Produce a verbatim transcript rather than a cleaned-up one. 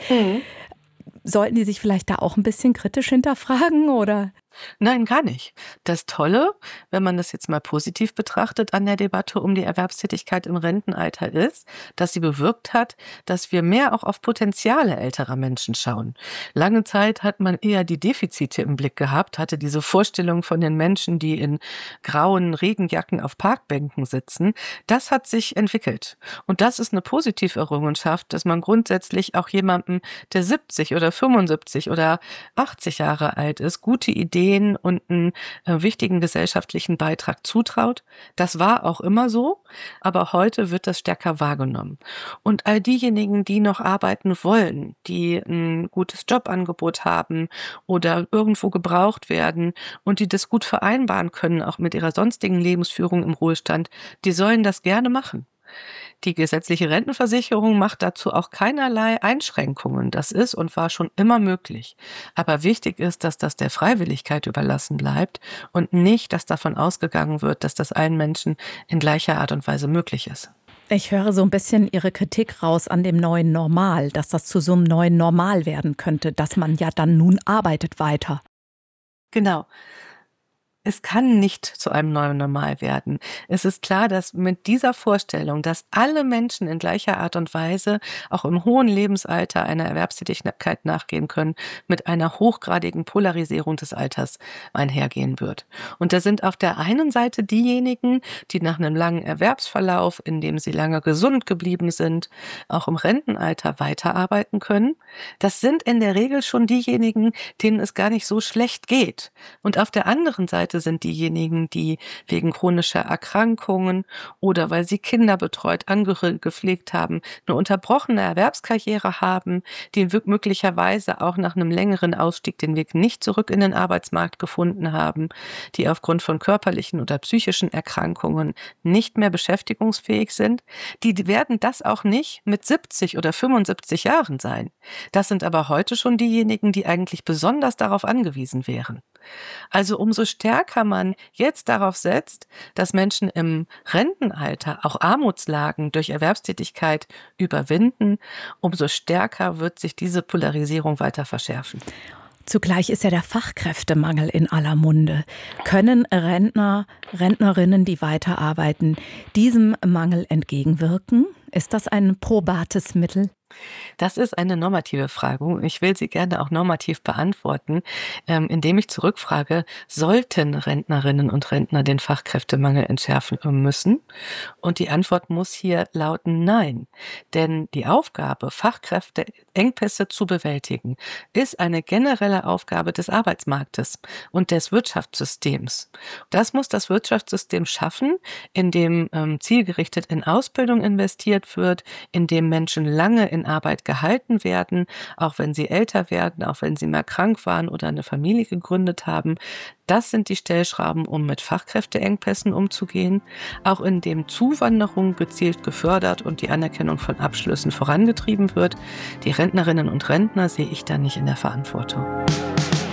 Mhm. Sollten die sich vielleicht da auch ein bisschen kritisch hinterfragen, oder? Nein, gar nicht. Das Tolle, wenn man das jetzt mal positiv betrachtet an der Debatte um die Erwerbstätigkeit im Rentenalter ist, dass sie bewirkt hat, dass wir mehr auch auf Potenziale älterer Menschen schauen. Lange Zeit hat man eher die Defizite im Blick gehabt, hatte diese Vorstellung von den Menschen, die in grauen Regenjacken auf Parkbänken sitzen. Das hat sich entwickelt. Und das ist eine Positiverrungenschaft, dass man grundsätzlich auch jemandem, der siebzig oder fünfundsiebzig oder achtzig Jahre alt ist, gute Ideen und einen äh, wichtigen gesellschaftlichen Beitrag zutraut. Das war auch immer so, aber heute wird das stärker wahrgenommen. Und all diejenigen, die noch arbeiten wollen, die ein gutes Jobangebot haben oder irgendwo gebraucht werden und die das gut vereinbaren können, auch mit ihrer sonstigen Lebensführung im Ruhestand, die sollen das gerne machen. Die gesetzliche Rentenversicherung macht dazu auch keinerlei Einschränkungen. Das ist und war schon immer möglich. Aber wichtig ist, dass das der Freiwilligkeit überlassen bleibt und nicht, dass davon ausgegangen wird, dass das allen Menschen in gleicher Art und Weise möglich ist. Ich höre so ein bisschen Ihre Kritik raus an dem neuen Normal, dass das zu so einem neuen Normal werden könnte, dass man ja dann nun arbeitet weiter. Genau. Es kann nicht zu einem neuen Normal werden. Es ist klar, dass mit dieser Vorstellung, dass alle Menschen in gleicher Art und Weise auch im hohen Lebensalter einer Erwerbstätigkeit nachgehen können, mit einer hochgradigen Polarisierung des Alters einhergehen wird. Und da sind auf der einen Seite diejenigen, die nach einem langen Erwerbsverlauf, in dem sie lange gesund geblieben sind, auch im Rentenalter weiterarbeiten können. Das sind in der Regel schon diejenigen, denen es gar nicht so schlecht geht. Und auf der anderen Seite sind diejenigen, die wegen chronischer Erkrankungen oder weil sie Kinder betreut, Angehörige gepflegt haben, eine unterbrochene Erwerbskarriere haben, die möglicherweise auch nach einem längeren Ausstieg den Weg nicht zurück in den Arbeitsmarkt gefunden haben, die aufgrund von körperlichen oder psychischen Erkrankungen nicht mehr beschäftigungsfähig sind. Die werden das auch nicht mit siebzig oder fünfundsiebzig Jahren sein. Das sind aber heute schon diejenigen, die eigentlich besonders darauf angewiesen wären. Also umso stärker man jetzt darauf setzt, dass Menschen im Rentenalter auch Armutslagen durch Erwerbstätigkeit überwinden, umso stärker wird sich diese Polarisierung weiter verschärfen. Zugleich ist ja der Fachkräftemangel in aller Munde. Können Rentner, Rentnerinnen, die weiterarbeiten, diesem Mangel entgegenwirken? Ist das ein probates Mittel? Das ist eine normative Frage. Ich will sie gerne auch normativ beantworten, ähm, indem ich zurückfrage, sollten Rentnerinnen und Rentner den Fachkräftemangel entschärfen müssen? Und die Antwort muss hier lauten nein. Denn die Aufgabe, Fachkräfteengpässe zu bewältigen, ist eine generelle Aufgabe des Arbeitsmarktes und des Wirtschaftssystems. Das muss das Wirtschaftssystem schaffen, indem ähm, zielgerichtet in Ausbildung investiert wird, indem Menschen lange in Arbeit gehalten werden, auch wenn sie älter werden, auch wenn sie mal krank waren oder eine Familie gegründet haben. Das sind die Stellschrauben, um mit Fachkräfteengpässen umzugehen, auch indem Zuwanderung gezielt gefördert und die Anerkennung von Abschlüssen vorangetrieben wird. Die Rentnerinnen und Rentner sehe ich da nicht in der Verantwortung.